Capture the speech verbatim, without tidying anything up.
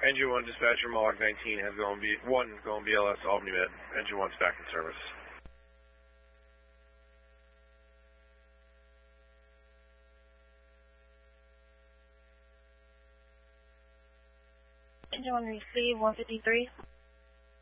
Engine one dispatcher, Mohawk nineteen has gone B one going B L S Albany Med. Engine one's back in service. Engine one receive one fifty-three.